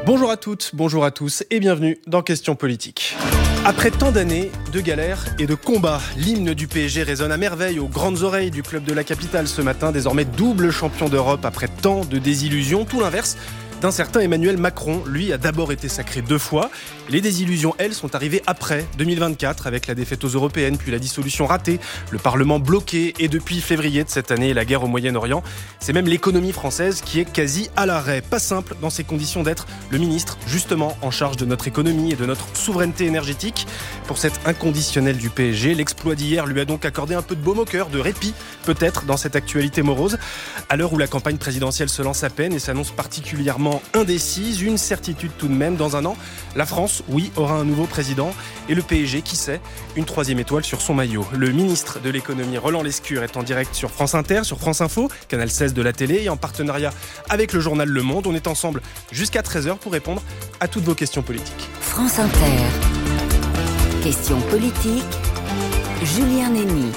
Bonjour à toutes, bonjour à tous et bienvenue dans Questions Politiques. Après tant d'années de galères et de combats, l'hymne du PSG résonne à merveille aux grandes oreilles du club de la capitale ce matin, désormais double champion d'Europe après tant de désillusions. Tout l'inverse d'un certain Emmanuel Macron, lui a d'abord été sacré 2 fois. Les désillusions, elles, sont arrivées après 2024 avec la défaite aux européennes, puis la dissolution ratée, le Parlement bloqué et depuis février de cette année, la guerre au Moyen-Orient. C'est même l'économie française qui est quasi à l'arrêt. Pas simple dans ces conditions d'être le ministre justement en charge de notre économie et de notre souveraineté énergétique. Pour cet inconditionnel du PSG, l'exploit d'hier lui a donc accordé un peu de baume au cœur, de répit peut-être dans cette actualité morose. À l'heure où la campagne présidentielle se lance à peine et s'annonce particulièrement indécise, une certitude tout de même, dans un an, la France, oui, aura un nouveau président et le PSG, qui sait, une 3e étoile sur son maillot. Le ministre de l'économie, Roland Lescure, est en direct sur France Inter, sur France Info, Canal 16 de la télé et en partenariat avec le journal Le Monde. On est ensemble jusqu'à 13h pour répondre à toutes vos questions politiques. France Inter. Questions politiques. Julien Némy.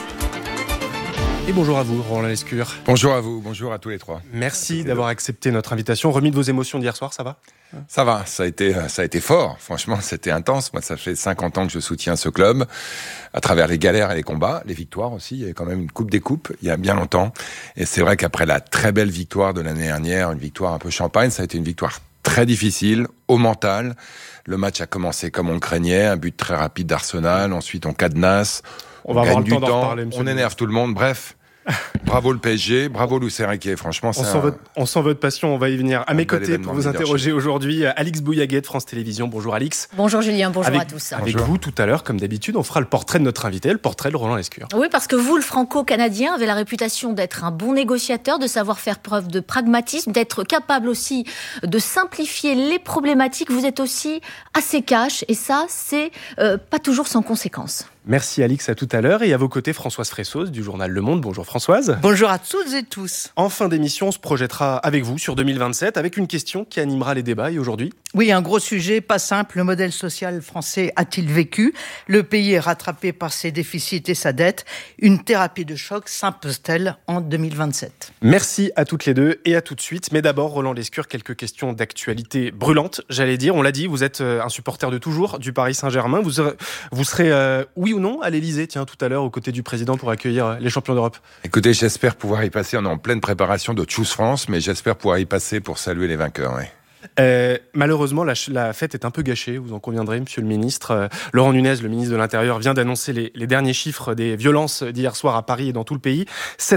Et bonjour à vous, Roland Lescure. Bonjour à vous, bonjour à tous les trois. Merci d'avoir accepté notre invitation. Remis de vos émotions d'hier soir, ça va ? Ça va, ça a été fort. Franchement, c'était intense. Moi, ça fait 50 ans que je soutiens ce club, à travers les galères et les combats, les victoires aussi. Il y avait quand même une coupe des coupes, il y a bien longtemps. Et c'est vrai qu'après la très belle victoire de l'année dernière, une victoire un peu champagne, ça a été une victoire très difficile, au mental. Le match a commencé comme on le craignait, un but très rapide d'Arsenal. Ensuite, on cadenasse, on gagne du temps, on énerve tout le monde. Bref. Bravo le PSG, bravo Luis Enrique, franchement on sent votre passion, on va y venir. À mes côtés pour vous interroger aujourd'hui, Alix Bouillaguet de France Télévisions. Bonjour Alix. Bonjour Julien, bonjour à tous. Avec vous tout à l'heure, comme d'habitude, on fera le portrait de notre invité, le portrait de Roland Lescure. Oui, parce que vous, le franco-canadien, avez la réputation d'être un bon négociateur, de savoir faire preuve de pragmatisme, d'être capable aussi de simplifier les problématiques. Vous êtes aussi assez cash et ça, c'est pas toujours sans conséquences. Merci Alix, à tout à l'heure. Et à vos côtés, Françoise Fressos du journal Le Monde. Bonjour Françoise. Bonjour à toutes et tous. En fin d'émission, on se projettera avec vous sur 2027 avec une question qui animera les débats. Et aujourd'hui ? Oui, un gros sujet, pas simple. Le modèle social français a-t-il vécu ? Le pays est rattrapé par ses déficits et sa dette. Une thérapie de choc s'impose-t-elle en 2027 ? Merci à toutes les deux et à tout de suite. Mais d'abord, Roland Lescure, quelques questions d'actualité brûlante, j'allais dire. On l'a dit, vous êtes un supporter de toujours du Paris Saint-Germain. Vous serez, oui ou non, à l'Elysée, tiens, tout à l'heure, aux côtés du président pour accueillir les champions d'Europe ? Écoutez, j'espère pouvoir y passer. On est en pleine préparation de Choose France, mais j'espère pouvoir y passer pour saluer les vainqueurs, oui. Malheureusement, la fête est un peu gâchée, vous en conviendrez, monsieur le ministre. Laurent Nunez, le ministre de l'Intérieur, vient d'annoncer les derniers chiffres des violences d'hier soir à Paris et dans tout le pays.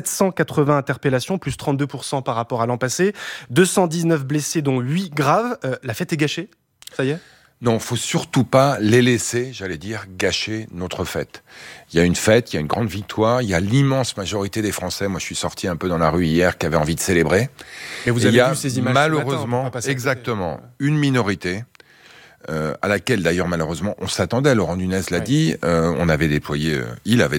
780 interpellations, plus 32% par rapport à l'an passé. 219 blessés, dont 8 graves. La fête est gâchée, ça y est ? Non, faut surtout pas les laisser, gâcher notre fête. Il y a une fête, il y a une grande victoire, il y a l'immense majorité des Français, moi je suis sorti un peu dans la rue hier, qui avaient envie de célébrer. Mais vous avez vu ces images malheureusement, exactement, une minorité à laquelle d'ailleurs malheureusement on s'attendait, Laurent Nunez l'a dit, on avait déployé, il avait